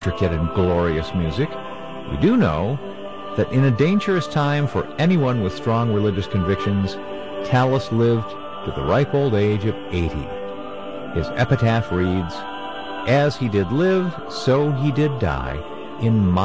intricate and glorious music, we do know that in a dangerous time for anyone with strong religious convictions, Tallis lived to the ripe old age of 80. His epitaph reads, "As he did live, so he did die, in